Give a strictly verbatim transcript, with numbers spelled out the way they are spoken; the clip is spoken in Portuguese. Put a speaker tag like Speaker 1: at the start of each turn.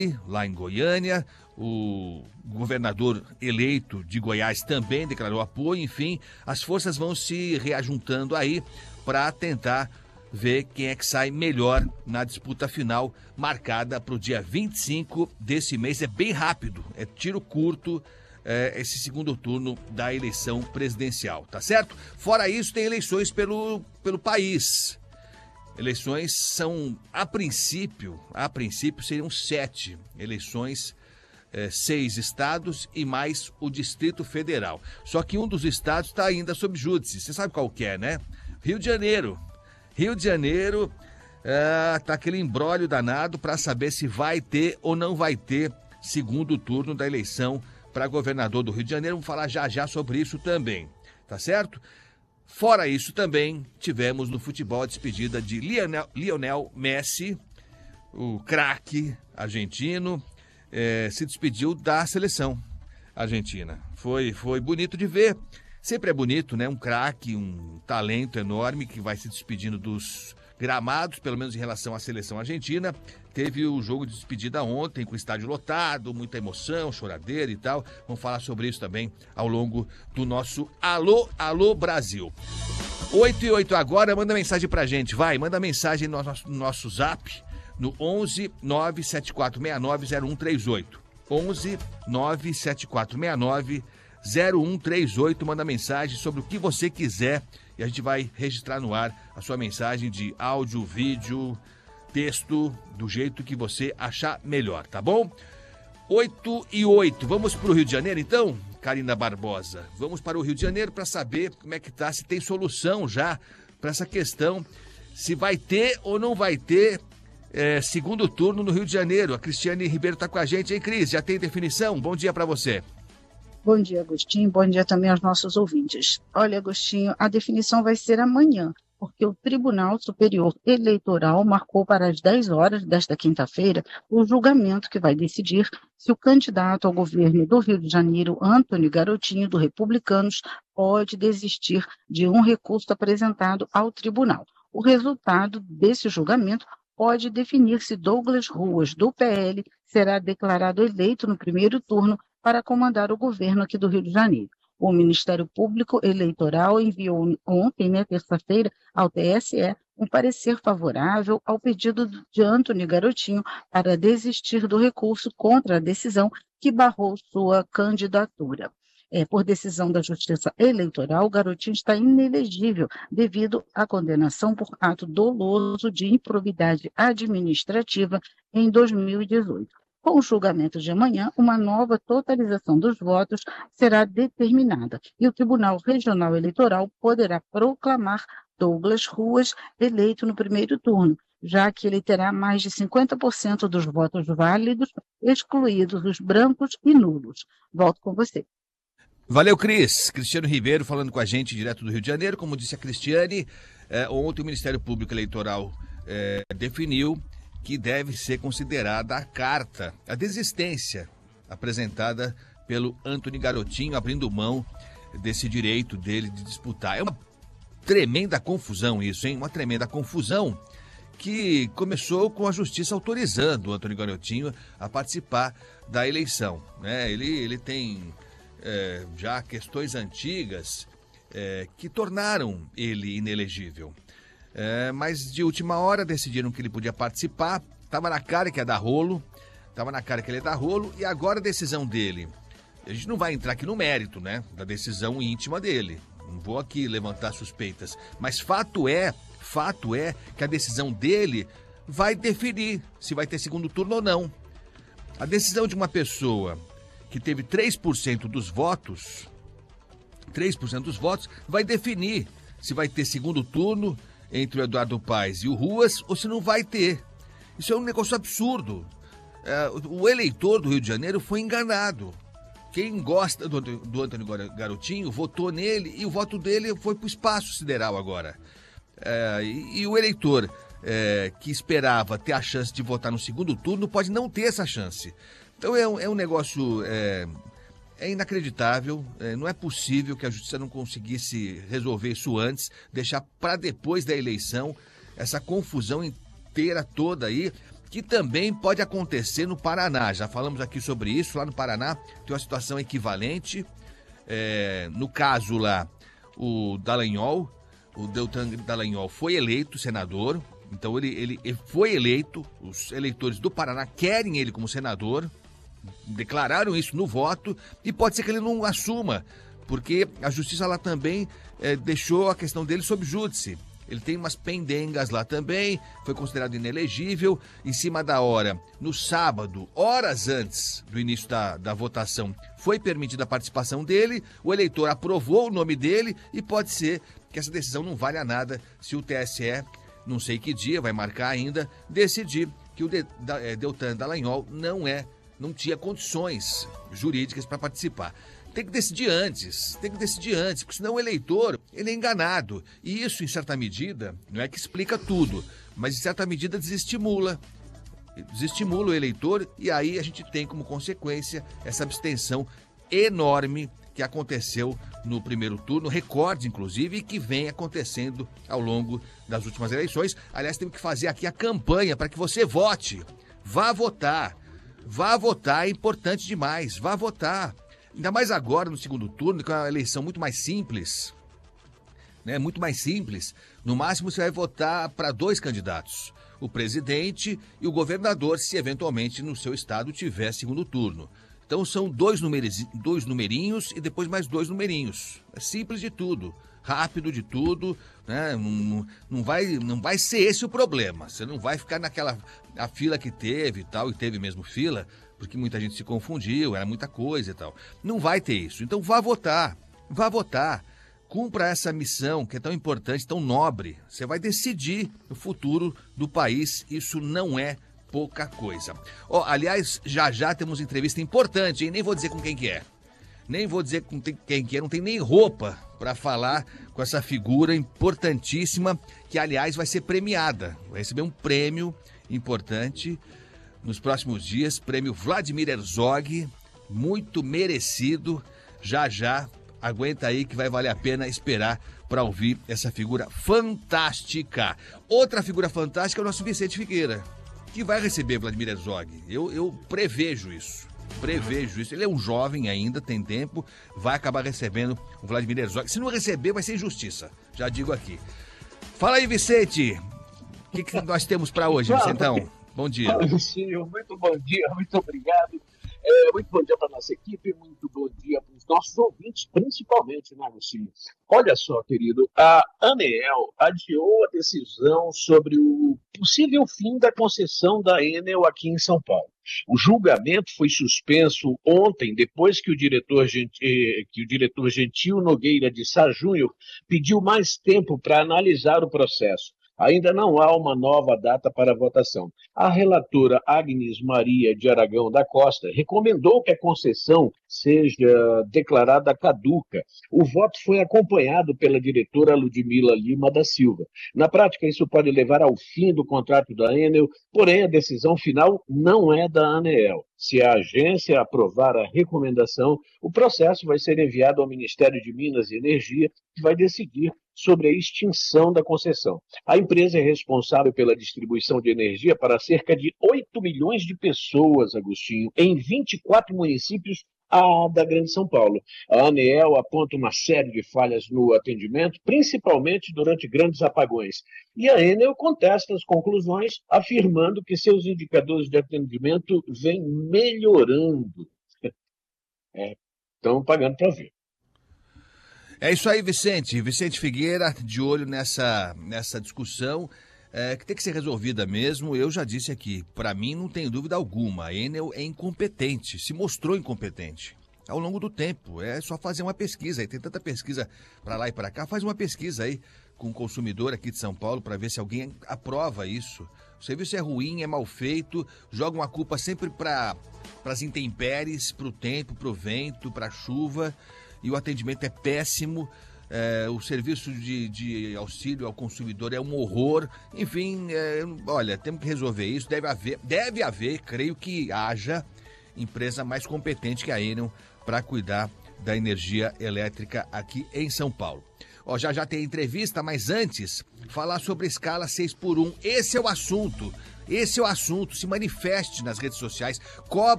Speaker 1: lá em Goiânia, o governador eleito de Goiás também declarou apoio. Enfim, as forças vão se reajuntando aí para tentar ver quem é que sai melhor na disputa final, marcada para o dia vinte e cinco desse mês. É bem rápido, é tiro curto é, esse segundo turno da eleição presidencial, tá certo? Fora isso, tem eleições pelo, pelo país. Eleições são, a princípio, a princípio seriam sete eleições, é, seis estados e mais o Distrito Federal. Só que um dos estados está ainda sob júdice. Você sabe qual que é, né? Rio de Janeiro. Rio de Janeiro é, tá aquele imbróglio danado para saber se vai ter ou não vai ter segundo turno da eleição para governador do Rio de Janeiro. Vamos falar já já sobre isso também, tá certo? Fora isso também, tivemos no futebol a despedida de Lionel, Lionel Messi, o craque argentino, é, se despediu da seleção argentina. Foi, foi bonito de ver, sempre é bonito, né? Um craque, um talento enorme que vai se despedindo dos gramados, pelo menos em relação à seleção argentina. Teve o jogo de despedida ontem, com o estádio lotado, muita emoção, choradeira e tal. Vamos falar sobre isso também ao longo do nosso Alô, Alô Brasil. oito e oito agora, manda mensagem pra gente, vai, manda mensagem no nosso, no nosso zap, no onze nove sete quatro seis nove zero um três oito. onze nove sete quatro seis nove zero um três oito, manda mensagem sobre o que você quiser e a gente vai registrar no ar a sua mensagem de áudio, vídeo, texto, do jeito que você achar melhor, tá bom? oito e oito, vamos para o Rio de Janeiro então, Karina Barbosa? Vamos para o Rio de Janeiro para saber como é que tá, se tem solução já para essa questão, se vai ter ou não vai ter é, segundo turno no Rio de Janeiro. A Cristiane Ribeiro está com a gente, hein, Cris? Já tem definição? Bom dia para você.
Speaker 2: Bom dia, Agostinho. Bom dia também aos nossos ouvintes. Olha, Agostinho, a definição vai ser amanhã, porque o Tribunal Superior Eleitoral marcou para as dez horas desta quinta-feira o julgamento que vai decidir se o candidato ao governo do Rio de Janeiro, Antony Garotinho, do Republicanos, pode desistir de um recurso apresentado ao tribunal. O resultado desse julgamento pode definir se Douglas Ruas, do P L, será declarado eleito no primeiro turno para comandar o governo aqui do Rio de Janeiro. O Ministério Público Eleitoral enviou ontem, né, terça-feira, ao T S E um parecer favorável ao pedido de Antony Garotinho para desistir do recurso contra a decisão que barrou sua candidatura. É, por decisão da Justiça Eleitoral, o Garotinho está inelegível devido à condenação por ato doloso de improbidade administrativa em dois mil e dezoito. Com o julgamento de amanhã, uma nova totalização dos votos será determinada e o Tribunal Regional Eleitoral poderá proclamar Douglas Ruas eleito no primeiro turno, já que ele terá mais de cinquenta por cento dos votos válidos, excluídos os brancos e nulos. Volto com você.
Speaker 1: Valeu, Cris. Cristiano Ribeiro falando com a gente direto do Rio de Janeiro. Como disse a Cristiane, eh, ontem o Ministério Público Eleitoral eh, definiu que deve ser considerada a carta, a desistência apresentada pelo Antony Garotinho, abrindo mão desse direito dele de disputar. É uma tremenda confusão isso, hein? Uma tremenda confusão que começou com a justiça autorizando o Antony Garotinho a participar da eleição, né? Ele, ele tem é, já questões antigas é, que tornaram ele inelegível. É, mas de última hora decidiram que ele podia participar, estava na cara que ia dar rolo, estava na cara que ele ia dar rolo, e agora a decisão dele, a gente não vai entrar aqui no mérito, né, da decisão íntima dele, não vou aqui levantar suspeitas, mas fato é, fato é que a decisão dele vai definir se vai ter segundo turno ou não. A decisão de uma pessoa que teve três por cento dos votos, três por cento dos votos, vai definir se vai ter segundo turno entre o Eduardo Paes e o Ruas, ou se não vai ter. Isso é um negócio absurdo. É, o eleitor do Rio de Janeiro foi enganado. Quem gosta do, do Antony Garotinho votou nele e o voto dele foi para o espaço sideral agora. É, e, e o eleitor é, que esperava ter a chance de votar no segundo turno pode não ter essa chance. Então é um, é um negócio... É, É inacreditável, não é possível que a justiça não conseguisse resolver isso antes, deixar para depois da eleição essa confusão inteira toda aí. que também pode acontecer no Paraná. Já falamos aqui sobre isso, lá no Paraná tem uma situação equivalente. É, no caso lá, o Dallagnol, o Deltan Dallagnol foi eleito senador, então ele, ele, ele foi eleito, os eleitores do Paraná querem ele como senador, declararam isso no voto, e pode ser que ele não assuma, porque a justiça lá também é, deixou a questão dele sob júdice. Ele tem umas pendengas lá também, foi considerado inelegível. Em cima da hora, no sábado, horas antes do início da, da votação, foi permitida a participação dele, o eleitor aprovou o nome dele e pode ser que essa decisão não valha nada se o T S E, não sei que dia, vai marcar ainda, decidir que o de, da, é, Deltan Dallagnol não é, não tinha condições jurídicas para participar. Tem que decidir antes, tem que decidir antes, porque senão o eleitor, ele é enganado. E isso, em certa medida, não é que explica tudo, mas em certa medida desestimula. Desestimula o eleitor e aí a gente tem como consequência essa abstenção enorme que aconteceu no primeiro turno, recorde inclusive, e que vem acontecendo ao longo das últimas eleições. Aliás, temos que fazer aqui a campanha para que você vote. Vá votar, vá votar, é importante demais, vá votar. Ainda mais agora, no segundo turno, que é uma eleição muito mais simples, né? Muito mais simples. No máximo, você vai votar para dois candidatos, o presidente e o governador, se eventualmente no seu estado tiver segundo turno. Então, são dois, numeri- dois numerinhos e depois mais dois numerinhos. É simples de tudo, rápido de tudo, né? Não, não, vai, não vai ser esse o problema. Você não vai ficar naquela a fila que teve e tal, e teve mesmo fila, porque muita gente se confundiu, era muita coisa e tal. Não vai ter isso. Então vá votar, vá votar. Cumpra essa missão que é tão importante, tão nobre. Você vai decidir o futuro do país. Isso não é pouca coisa. Oh, aliás, já já temos entrevista importante, hein? Nem vou dizer com quem que é. Nem vou dizer com quem que é, não tem nem roupa para falar com essa figura importantíssima, que aliás vai ser premiada. Vai receber um prêmio importante nos próximos dias, prêmio Vladimir Herzog, muito merecido. Já já, aguenta aí que vai valer a pena esperar para ouvir essa figura fantástica. Outra figura fantástica é o nosso Vicente Figueira, que vai receber Vladimir Herzog. Eu, eu prevejo isso, prevejo isso. Ele é um jovem ainda, tem tempo, vai acabar recebendo o Vladimir Herzog. Se não receber, vai ser injustiça, já digo aqui. Fala aí, Vicente, o que, que nós temos para hoje, Vicentão? Bom dia.
Speaker 3: Agostinho, muito bom dia, muito obrigado. É, muito bom dia para a nossa equipe, muito bom dia para os nossos ouvintes, principalmente, né, Agostinho? Olha só, querido, a Aneel adiou a decisão sobre o possível fim da concessão da Enel aqui em São Paulo. O julgamento foi suspenso ontem, depois que o diretor, que o diretor Gentil Nogueira de Sá Júnior pediu mais tempo para analisar o processo. Ainda não há uma nova data para a votação. A relatora Agnes Maria de Aragão da Costa recomendou que a concessão seja declarada caduca. O voto foi acompanhado pela diretora Ludmila Lima da Silva. Na prática, isso pode levar ao fim do contrato da Enel, porém a decisão final não é da Aneel. Se a agência aprovar a recomendação, o processo vai ser enviado ao Ministério de Minas e Energia, que vai decidir sobre a extinção da concessão. A empresa é responsável pela distribuição de energia para cerca de oito milhões de pessoas, Agostinho, em vinte e quatro municípios a da Grande São Paulo. A Aneel aponta uma série de falhas no atendimento, principalmente durante grandes apagões. E a Enel contesta as conclusões, afirmando que seus indicadores de atendimento vêm melhorando. É, estão pagando para ver.
Speaker 1: É isso aí, Vicente. Vicente Figueira, de olho nessa, nessa discussão, é, que tem que ser resolvida mesmo. Eu já disse aqui, para mim não tem dúvida alguma, a Enel é incompetente, se mostrou incompetente ao longo do tempo. É só fazer uma pesquisa, aí tem tanta pesquisa para lá e para cá, faz uma pesquisa aí com o consumidor aqui de São Paulo para ver se alguém aprova isso. O serviço é ruim, é mal feito, jogam a culpa sempre para as intempéries, para o tempo, para o vento, para a chuva, e o atendimento é péssimo. É, o serviço de, de auxílio ao consumidor é um horror. Enfim, é, olha, temos que resolver isso. Deve haver, deve haver, creio que haja, empresa mais competente que a Enel para cuidar da energia elétrica aqui em São Paulo. Ó, já já tem entrevista, mas antes, falar sobre a escala seis por um. Esse é o assunto. Esse é o assunto. Se manifeste nas redes sociais, cobre